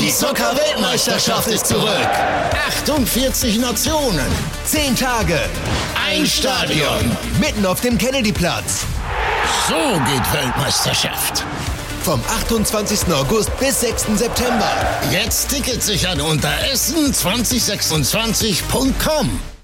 Die Zucker-Weltmeisterschaft ist zurück. 48 Nationen, 10 Tage, ein Stadion, mitten auf dem Kennedyplatz. So geht Weltmeisterschaft. Vom 28. August bis 6. September. Jetzt Tickets sichern unter essen2026.com.